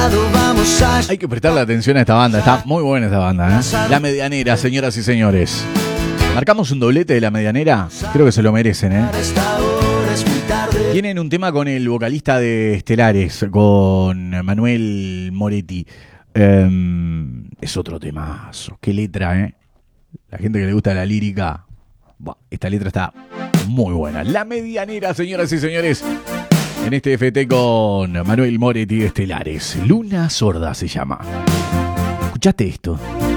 Hay que prestarle atención a esta banda, está muy buena esta banda, ¿eh? La Medianera, señoras y señores. ¿Marcamos un doblete de La Medianera? Creo que se lo merecen, ¿eh? Tienen un tema con el vocalista de Estelares, con Manuel Moretti. Es otro temazo. Qué letra, ¿eh? La gente que le gusta la lírica, esta letra está muy buena. La Medianera, señoras y señores. En este FT con Manuel Moretti de Estelares. Luna Sorda se llama. ¿Escuchaste esto?